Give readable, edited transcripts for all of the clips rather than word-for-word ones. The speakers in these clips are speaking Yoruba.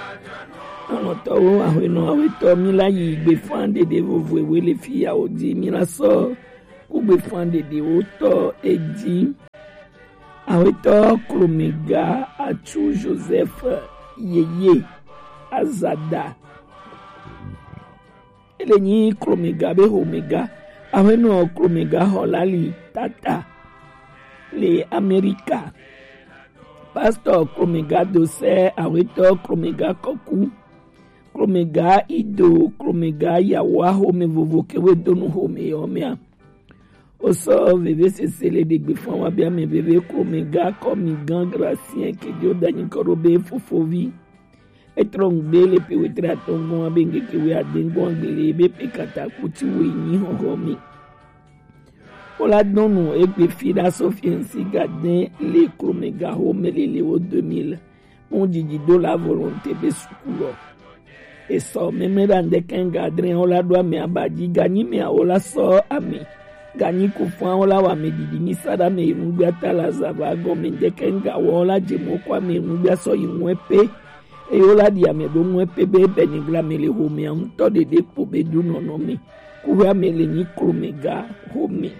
àwọn tọ́wọ́ àwọn ènìyàn àwọn ètò mi láyé ìgbé fún àdèdè vovo ìwé lè fi ìyàwó di mìíràn sọ kúgbé fún àdèdè ó tọ́ èjì àwọn ètò Kromega Atsu Joseph Yeye Azada eléyìí Kromega bẹ́ẹ̀ Omega àwọn ènìyàn Kromega Holali Tata lè Amẹ́ríkà Pastor Kromega Dosẹ́ àwọn ètò Kromega Kọ́kú Kromega Ido Kromega Yawa home vovo kewe donu home yomia oso veve sesele de gbe fún wa bia me veve Kromega komi gan gracien ke dio dani korobe fofovi etrongbe le pe wetra tongo abenge ke we adengo angbele be pekata kuti we yin homi ola donu egbe fida sofiensi gadin le Kromega home le o 2000 mon didi do la volonté be sukulo eso memera ndekenga adren ola do ame abaji gani me ola so ami gani kufan ola wa medidi ni sada me irungbe atala zaba go me ndekenga ola jemo kwa me irungbe so yinwepe e ola di ame do nwepe be benigla mele home an to de po be du nono me kuwe amele ni Kromega home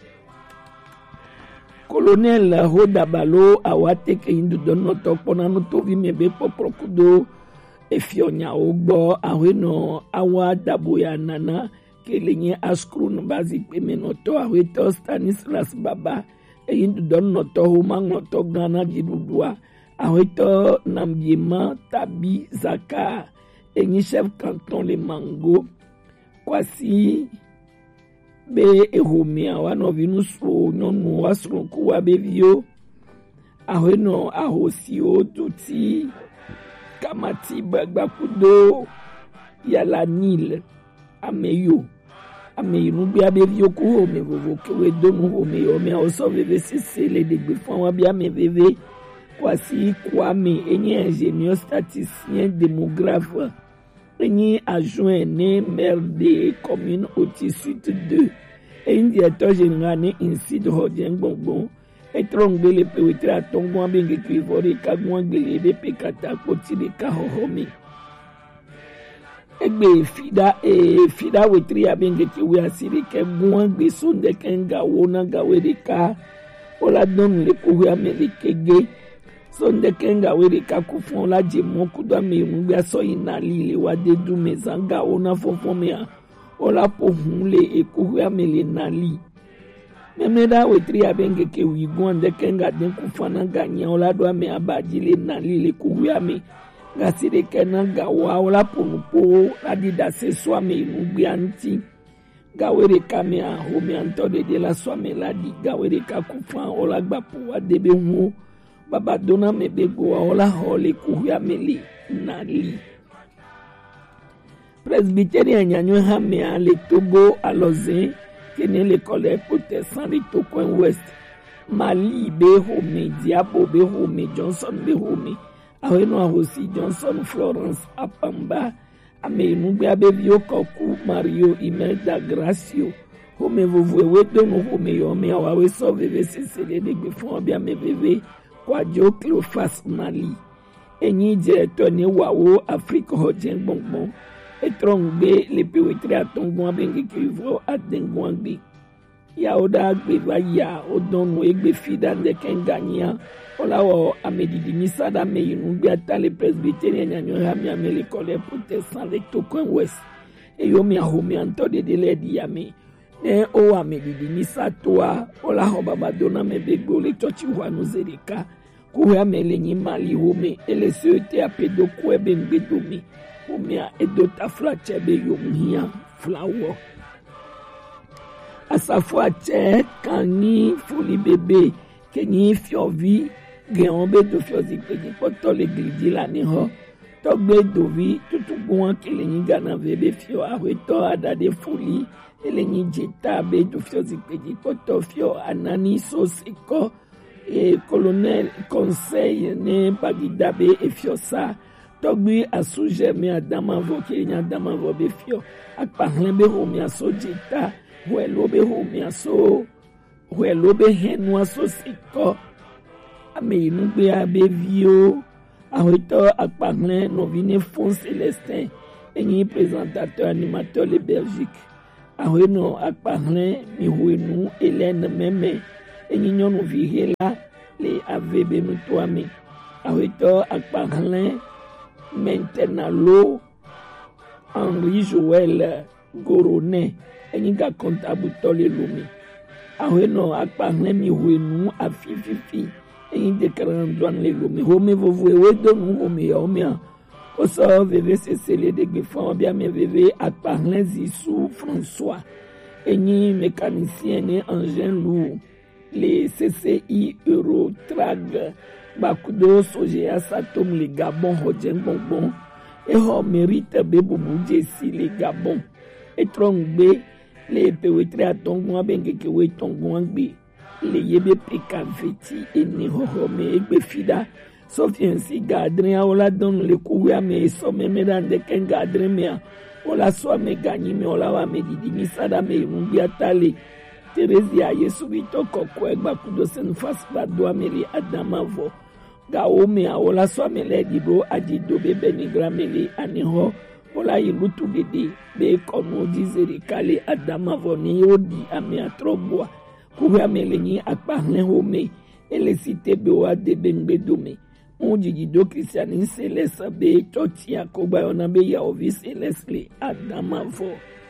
Colonel Hodabalo awate ke indu dono to pona no to vi me be poprokudo efionya ogbo aweno awa daboya nana kelenye askrun bazi pemeno to aweto Stanislas Baba eyindu don to homa to gana jidudua aweto nambiema Tabi Zaka enyi chef canton le Mango kwasi be ehomia wano vinuso nyonu wasro kuwa bevio aweno ahosio tuti Kamati Bagbakudo Yala Nil Ameyo Ameyo bia bevio ku home vovo kewe donu home yome oso veve sisele de gbe fun wa bia me veve kwasi Kwame enyi ingénieur statisticien démographe enyi adjoint né maire de commune Oti Sud 2 et directeur général né Insid Hodien Gbongbon etrongbe le pewetra tongo abenge kwivori kagwa gbele be pekata koti de kahohomi egbe fida wetri abenge kiwe asiri ke gwa gbe sonde kenga wona gawe de ka ola don le kuwe amele kege sonde kenga we de ka kufon la jemo kuda me ngbe so inali le wade du mezanga ona fonfomia ola pohunle ekuwe amele nali memeda wetri abenge ke wigwande kenga den kufana ganya ola do ame abajile na lile kuwiame gasire kenanga wa ola ponupo adida se swame inugbi anti gawere kame a home anto de la swame ladi gawere ka kufa ola gbapo wa debe hu baba dona mebego ola hole kuwiame li nali presbyterian nyanyo hame a le Togo aloze kene l'école protestant de Tokoin Ouest Mali be home Diabo be home Johnson be home aweno ahosi Johnson Florence Apamba amenu be abevio koku Mario Imelda Gracio home vovo wedo no home yome awawe so veve sesele de gbefon bia me veve kwajo Cleophas Mali enyi directeur ni wawo Afrique Hodien Gbongbon etrongbe le pewetre atongo abenge kivro adengwangbe ya oda gbe ya odonu egbe fida de kengania olawo amedidi misada me yinugbe atale presbyterian nyanyo hami amele kole protestant le Tokoin West eyomi ahomi anto de ledi yami ne o amedidi misatoa olaho babadona mebegbo le chochi wanu zerika kuwe amele nyi Mali home ele seute apedo kwebe ngbedomi umia edota flachebe yomhia flower asafo che kani foli bebe kenyi fiovi geombe do fiozi peji poto le glidi la ni ho togbe dovi tutugun kelenyi gana vebe fio aweto adade foli elenyi jeta be do fiozi peji poto fio anani sosiko e colonel conseil ne bagidabe e fiosa togbi asuje me adama voke nya adama vobe fio akpahle be homi asojeta huelo be homi aso huelo be henu aso siko ame inugbe abe vio Arrêteur à parler, Novine Fond Célestin, et présentateur animateur de Belgique. Arrêteur à parler, Mirouenou, Hélène Mémé, et nous virons là, les AVB nous toamé. Arrêteur à parler, maintenant l'eau, Henri Joël Goronet, et nous comptable Tolé Loumi. Arrêteur à parler, Mirouenou, à Fifi. Et déclarant douane les lomi home vous voyez donc home ya au sort vv cecile de gbefan bien me vv à parler Zissou François et ni mécanicien ni engin lourd les CCI Eurotrag Bakudo Sogea Satom les Gabon Hodjen Bonbon et ho mérite beboubou Jessi les Gabon et trombe les pewetre à Tongon bengeke we Tongon bi les yebe pekaveti et ni hohome egbe fida sauf ainsi gadrin ola don le kuya me so me medan de ken gadrin me ola so me gagni me ola wa me didi mi sada me mbi atale Teresia Yesu bito kokko egba kudo sen fas ba do ameli adamavo ga o me ola so me le dibo ajido bebe ni grameli aniho ola yilutu dede be kono dizeri kale adamavo ni odi ame atrobwa Kouya meleni à parler home et les cités bewa de bengbedome. On dit do christianin céleste be totia koba ona be ya ovi céleste adamavo.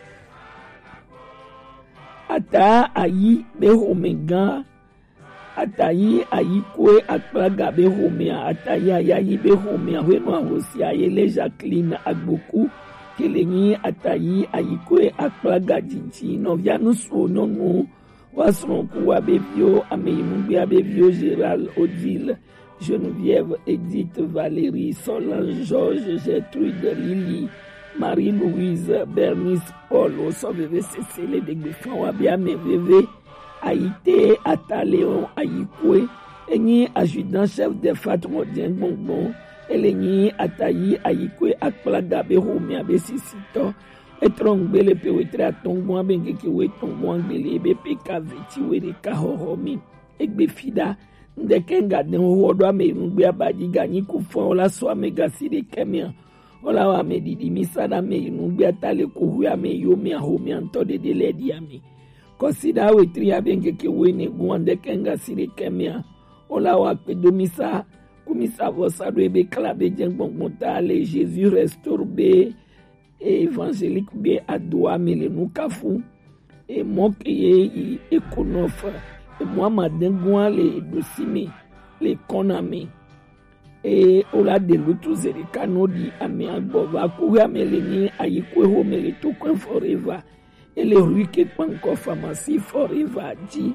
Ata ayi be homega atayi ayi kwe atplaga be homea atayi ayi be homea weno ahosi ayele Jacqueline agboku keleni atayi ayi kwe atplaga jinji no vianu so no Wasronkou Abevio, Ameimoumbi Abevio, Gérald Odile, Geneviève, Edith, Valérie, Solange, Georges, Gertrude, Lily, Marie-Louise, Bernice, Paul, Osoveve, Cécile, Degbefan, Wabia, Meveve, Haïté, Ataléon, Aïkoué, Eni, adjudant-chef des Fatmodien Bonbon, Eleni, Atayi, Aïkoué, Akplagabe, Romi, Abessisito, etrongbe le pewetre atongwa bengeke we tongwa ngele be pekaveti we de kahohomi egbe fida ndekenga den wodo ame ngbe abaji gani kufon ola so ame gasire kemia ola wa me didi misada me ngbe atale ko hu ame yomi ahomi antode de ledi ame kosida we tri abengeke we ne gwa ndekenga sire kemia ola wa pedomisa kumisa vosado ebe klabe jengbongbonta le Jésus restauré évangélique be adoua mele nukafu et moke ekonofa et Mohamed Ngwa le dosime le koname et ola de lutuzeri kanodi ame agbova kuya mele ni ayikwe ho mele tukwe forever et le ruike panko pharmacie forever di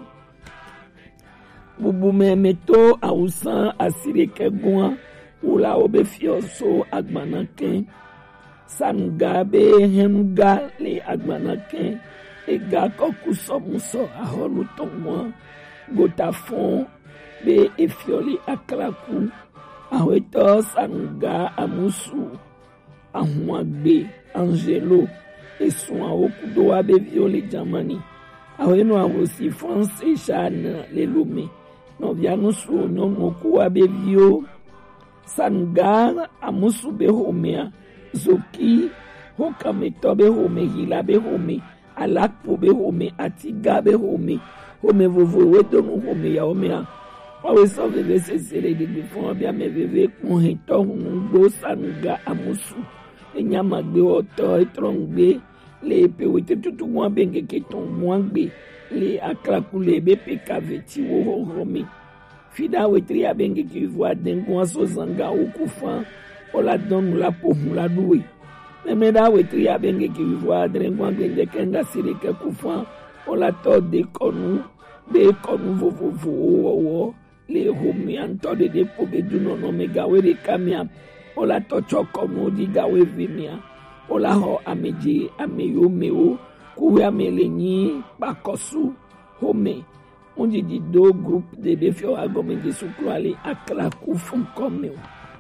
bubu memeto ausan asire kegwa ola obe fioso agmanaken Sanga be henuga le agmanaken ega koku somuso aholu tonmo gotafon be efioli aklaku aweto sanga amusu ahumagbe angelo esun awokudo abe violi jamani aweno awosi France chane le lome no vianusu no moku abe vio sanga amusu be homea Zoki, Hokame Tobe Home, Hilabe Home, Alakpo Be Home, Atiga Be Home, Home Vovo, Wedono Home, Yaomea. Always of the necessary before Bia Meveve, Mohito, Go Sanga, Amusu, Enyamagbe, Oto, Etrongbe, Le Pewete Tutu Mwabenge Keton Mwangbe, Le Akrakule, Bepekaveti, Woho Home. Fida Wetri Abenge Kivwa, Dengwa Sozanga, Ukufan. Ola don la po la doué même da wetri abenge ki voit drengwa benge kenga sirike kufan ola to de konu be konu vovo le homi anto de po be duno no mega we kamia ola to chokonu di gawe vimia ola ho ameji ameyo meo kuwe ameleni pakosu home onji di do groupe de defio agomende sukruali akla kufun komeo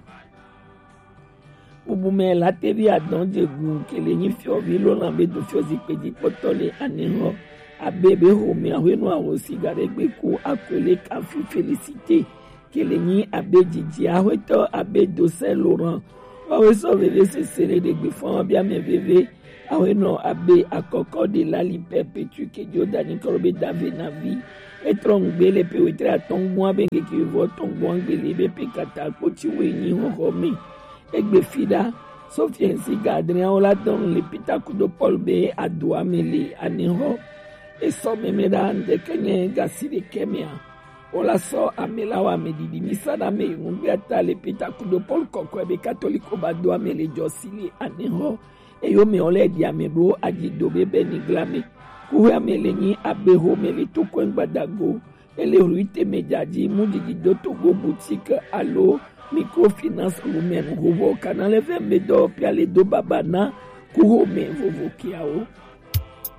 Bubume la tevi adon de gun kele ni fiovi lo lambe do fiozi pedi potole aneho abebe home aweno awosi garegbe ko akole kafi félicité Kelenyi abe Didi Ahweto abe Dosel Laurent. Awe so veve se sere de gbefon bien me veve. Awe no abe akoko de lali perpétue que Dieu dani korobe dave na vie. Et trongbele pe wetra tongbo benge ki vo tongbo ngbele be pe kata koti weni ho me. Egbe fida Sofiensi Gadrian ola don le pitaku do Paul be adwa mele aneho. E so memeda de kenye gasi de kemia. Ola so amela wa medidi misada me ngumbi ata le pitaku do Paul koko be katoliko badwa mele josili aneho. E yo me ole di amebo ajido bebe ni glame. Kuwe amele ni abeho mele tukwen badago. Ele ruite mejaji mujiji doto go boutique alo. Microfinance lumen rovo canal FM do piale do babana kuhome vovo kiao